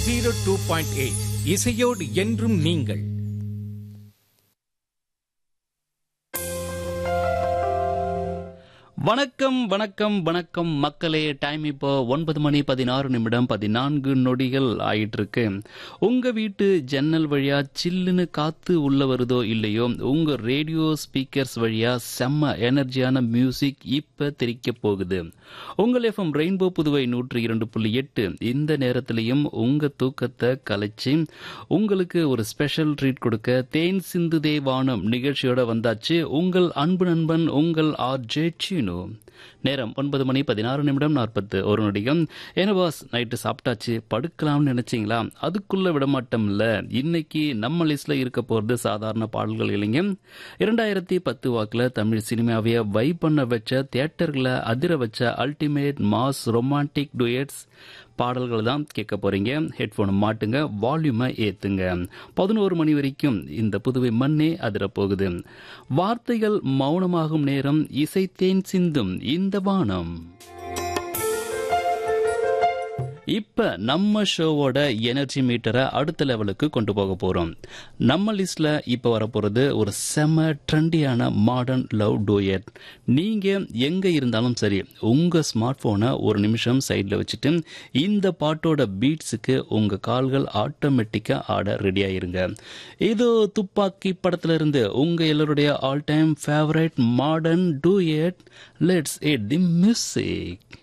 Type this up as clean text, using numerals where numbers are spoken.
102.8 இசையோடு என்றும் நீங்கள். வணக்கம் வணக்கம் வணக்கம் மக்களே. டைம் இப்போ 9:16 ஆயிட்டு இருக்கு. உங்க வீட்டு ஜன்னல் வழியா சில்லுன்னு காத்து உள்ள வருதோ இல்லையோ, உங்க ரேடியோ ஸ்பீக்கர்ஸ் வழியா செம்ம எனர்ஜியான மியூசிக் இப்ப திரிக்க போகுது. உங்கள் எஃப்எம் ரெயின்போ புதுவை 102.8 இந்த நேரத்திலையும் உங்க தூக்கத்தை கலைச்சு உங்களுக்கு ஒரு ஸ்பெஷல் ட்ரீட் கொடுக்க தேன் சிந்துதே வானம் நிகழ்ச்சியோட வந்தாச்சு. உங்கள் அன்பு நண்பன் உங்கள் ஆர்ஜே சீனு. நேரம் 9:16:41. என்ன பாஸ், நைட்டு சாப்பிட்டாச்சு படுக்கலாம்னு நினைச்சீங்களா? அதுக்குள்ள விடமாட்டோம்ல. இன்னைக்கு நம்ம லிஸ்ட்ல இருக்க போறது சாதாரண பாடல்கள் இல்லைங்க. 2010 வாக்குல தமிழ் சினிமாவைய வைப் பண்ண வச்ச, தியேட்டர்களை அதிர வச்ச அல்டிமேட் மாஸ் ரொமான்டிக் டுயட்ஸ் பாடல்கள் தான் கேட்க போறீங்க. ஹெட்போன் மாட்டுங்க, வால்யூமை ஏத்துங்க. 11 மணி வரைக்கும் இந்த புதுவை மண்ணே அதிர போகுது. வார்த்தைகள் மௌனமாகும் நேரம், இசைத்தேன் சிந்தும் இந்த வானம். இப்ப நம்ம ஷோவோட எனர்ஜி மீட்டரை அடுத்த லெவலுக்கு கொண்டு போக போறோம். நம்ம லிஸ்ட்ல இப்ப வரப்போறது ஒரு செம ட்ரெண்டியான மாடர்ன் லவ் டூயட். நீங்க எங்க இருந்தாலும் சரி, உங்க ஸ்மார்ட் போனை ஒரு நிமிஷம் சைட்ல வச்சுட்டு இந்த பாட்டோட பீட்ஸுக்கு உங்க கால்கள் ஆட்டோமேட்டிக்கா ஆட ரெடி ஆயிருங்க. இது துப்பாக்கி படத்துல இருந்து உங்க எல்லாருடைய all time favourite modern duet. Let's Ed the music.